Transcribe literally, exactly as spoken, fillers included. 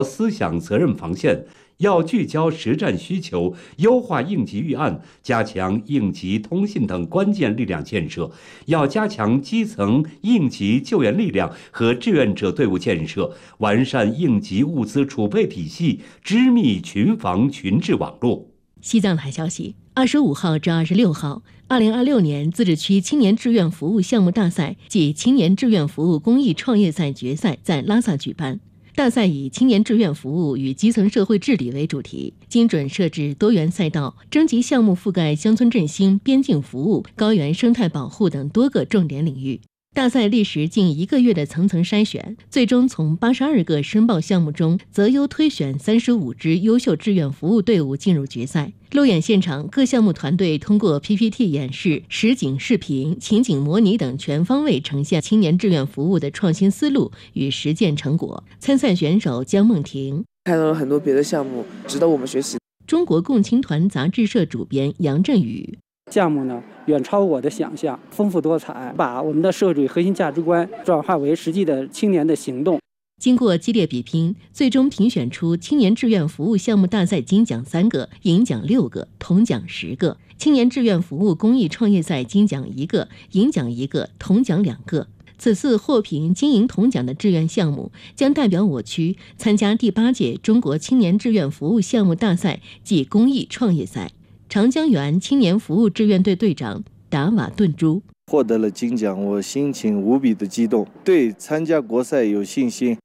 思想责任防线，要聚焦实战需求，优化应急预案，加强应急通信等关键力量建设；要加强基层应急救援力量和志愿者队伍建设，完善应急物资储备体系，织密群防群治网络。 西藏台消息，二十五号至二十六号，二零二六年自治区青年志愿服务项目大赛暨青年志愿服务公益创业赛决赛在拉萨举办。大赛以青年志愿服务与基层社会治理为主题，精准设置多元赛道，征集项目覆盖乡村振兴、边境服务、高原生态保护等多个重点领域。大赛历时近一个月的层层筛选，最终从八十二个申报项目中择优推选三十五支优秀志愿服务队伍进入决赛。路演现场，各项目团队通过 P P T 演示、实景视频、情景模拟等全方位呈现青年志愿服务的创新思路与实践成果。参赛选手江梦婷看到了很多别的项目，值得我们学习。 中国共青团杂志社主编杨振宇。 项目呢远超我的想象，丰富多彩，把我们的社会核心价值观转化为实际的青年的行动。 经过激烈比拼，最终评选出青年志愿服务项目大赛金奖三个，银奖六个，铜奖十个；青年志愿服务公益创业赛金奖一个，银奖一个，铜奖两个。此次获评金银铜奖的志愿项目将代表我区参加第八届中国青年志愿服务项目大赛暨公益创业赛。长江源青年服务志愿队队长达瓦顿珠获得了金奖，我心情无比的激动，对参加国赛有信心。